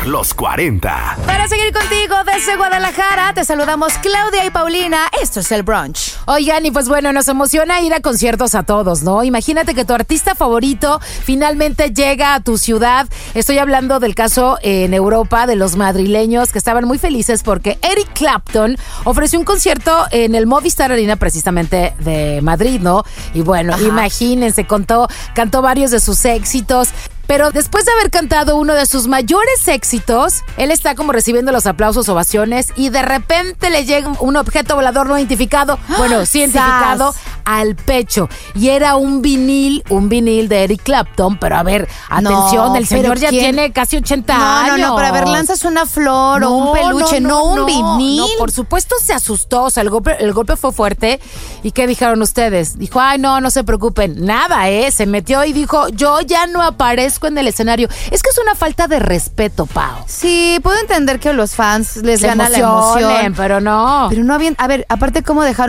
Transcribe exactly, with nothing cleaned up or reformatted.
los cuarenta. Para seguir contigo desde Guadalajara, te saludamos Claudia y Paulina. Esto es el brunch. Oigan, y pues bueno, nos emociona ir a conciertos a todos, ¿no? Imagínate que tu artista favorito finalmente llega a tu ciudad. Estoy hablando del caso en Europa de los madrileños que estaban muy felices porque Eric Clapton ofreció un concierto en el Movistar Arena precisamente de Madrid, ¿no? Y bueno, Ajá. imagínense, contó, cantó varios de sus éxitos. Pero después de haber cantado uno de sus mayores éxitos, él está como recibiendo los aplausos, ovaciones, y de repente le llega un objeto volador no identificado, bueno, sí identificado, al pecho. Y era un vinil, un vinil de Eric Clapton, pero a ver, atención, No, el señor ya ¿quién? tiene casi ochenta No, años. no, no, pero a ver, lanzas una flor o un peluche, no, un vinil. No, por supuesto se asustó, o sea, el golpe, el golpe fue fuerte. ¿Y qué dijeron ustedes? Dijo, ay, no, no se preocupen, nada, ¿eh? Se metió y dijo, yo ya no aparezco en el escenario. Es que es una falta de respeto, Pau. Sí, puedo entender que a los fans les Se gana la emocionen, emoción. pero no. Pero no habían, a ver, aparte cómo dejaron